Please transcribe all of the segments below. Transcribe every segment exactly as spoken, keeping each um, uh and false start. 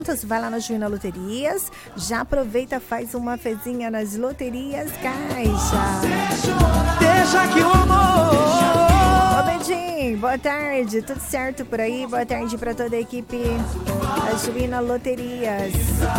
Vai lá na Juína Loterias, já aproveita, faz uma fezinha nas Loterias Caixa. Deixa que o amor. Ô Bedinho, boa tarde, tudo certo por aí? Boa tarde para toda a equipe da Juína Loterias.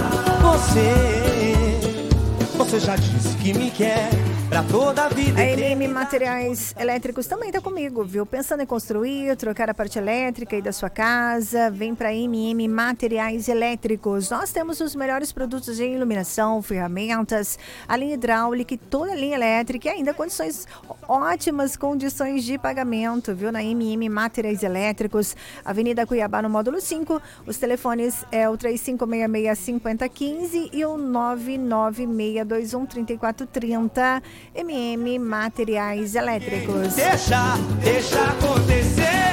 Você, você já disse que me quer pra toda a vida. A M M Materiais Elétricos também tá comigo, viu? Pensando em construir, trocar a parte elétrica aí da sua casa, vem pra M M Materiais Elétricos. Nós temos os melhores produtos de iluminação, ferramentas, a linha hidráulica e toda a linha elétrica e ainda condições, ótimas condições de pagamento, viu? Na M M Materiais Elétricos, Avenida Cuiabá, no módulo cinco. Os telefones é o três cinco seis seis, cinco zero um cinco e o nove nove seis dois um, três quatro três zero. M M Materiais Elétricos. Deixa, deixa acontecer.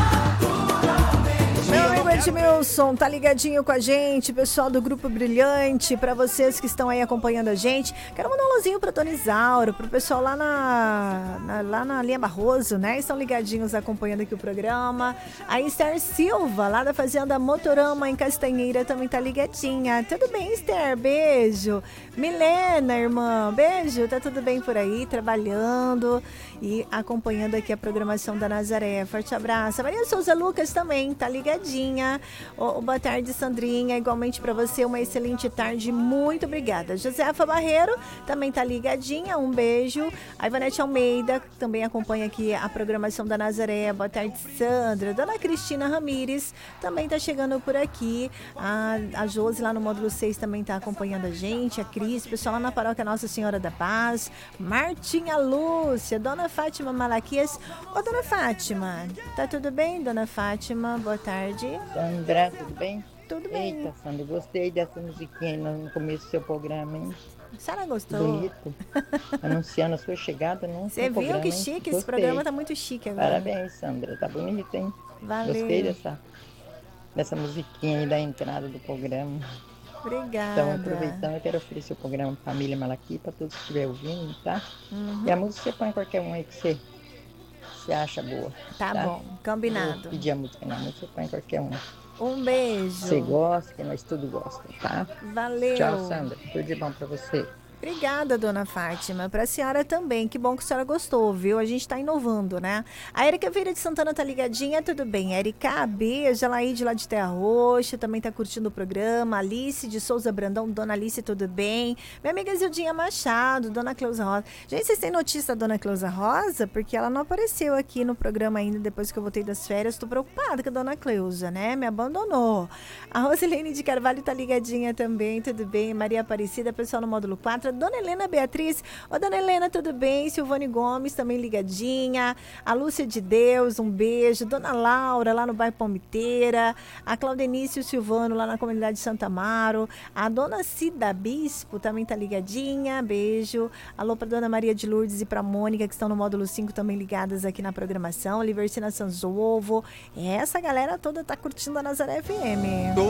Meu amigo Edmilson, tá ligadinho com a gente, pessoal do Grupo Brilhante, pra vocês que estão aí acompanhando a gente. Quero mandar um alôzinho pra Tony Isauro, pro pessoal lá na, na, lá na linha Barroso, né? Estão ligadinhos acompanhando aqui o programa. A Esther Silva, lá da Fazenda Motorama, em Castanheira, também tá ligadinha. Tudo bem, Esther? Beijo. Milena, irmã, beijo. Tá tudo bem por aí, trabalhando e acompanhando aqui a programação da Nazaré. Forte abraço. A Maria Souza Lucas também tá ligadinha. Oh, boa tarde, Sandrinha. Igualmente para você, uma excelente tarde. Muito obrigada. Josefa Barreiro também tá ligadinha. Um beijo. A Ivanete Almeida também acompanha aqui a programação da Nazaré. Boa tarde, Sandra. Dona Cristina Ramires também tá chegando por aqui. A, a Josi lá no módulo seis também tá acompanhando a gente. A Cris, pessoal lá na paróquia Nossa Senhora da Paz. Martinha Lúcia, Dona Fátima Malaquias. Ô, Dona Fátima, tá tudo bem, Dona Fátima? Boa tarde. Sandra, tudo bem? Tudo bem. Eita, Sandra, gostei dessa musiquinha no começo do seu programa, hein? A senhora gostou? Bonito. Anunciando a sua chegada no Você viu programa, que hein? chique? Gostei. Esse programa tá muito chique agora. Parabéns, Sandra. Tá bonito, hein? Valeu. Gostei dessa, dessa musiquinha aí da entrada do programa. Obrigada. Então, aproveitando, eu quero oferecer o programa Família Malaqui para todos que estiverem ouvindo, tá? Uhum. E a música você põe qualquer um aí que você, você acha boa. Tá, tá bom, combinado. Vou pedir a música na música, você põe qualquer um. Um beijo. Você gosta, que nós tudo gosta, tá? Valeu. Tchau, Sandra. Tudo de bom pra você. Obrigada, Dona Fátima. Para a senhora também. Que bom que a senhora gostou, viu? A gente está inovando, né? A Erika Vieira de Santana tá ligadinha. Tudo bem, Erika? Beijo. A Laíde lá de Terra Roxa também tá curtindo o programa. Alice de Souza Brandão. Dona Alice, tudo bem? Minha amiga Zildinha Machado, Dona Cleusa Rosa. Gente, vocês têm notícia da Dona Cleusa Rosa? Porque ela não apareceu aqui no programa ainda depois que eu voltei das férias. Tô preocupada com a Dona Cleusa, né? Me abandonou. A Rosilene de Carvalho tá ligadinha também. Tudo bem? Maria Aparecida, pessoal no módulo quatro. Dona Helena Beatriz, ô Dona Helena, tudo bem? Silvane Gomes também ligadinha, a Lúcia de Deus, um beijo, Dona Laura lá no bairro Palmiteira, a Claudenice e o Silvano lá na comunidade de Santa Amaro, a Dona Cida Bispo também tá ligadinha, beijo, alô pra Dona Maria de Lourdes e pra Mônica que estão no módulo cinco também ligadas aqui na programação, Libercina Sanzovo, essa galera toda tá curtindo a Nazaré F M.